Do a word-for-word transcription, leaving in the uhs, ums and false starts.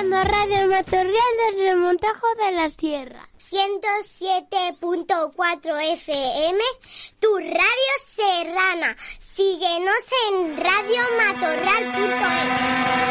escuchando Radio Matorral desde el Montajo de la Sierra. ciento siete punto cuatro F M, tu radio serrana. Síguenos en radio matorral punto es.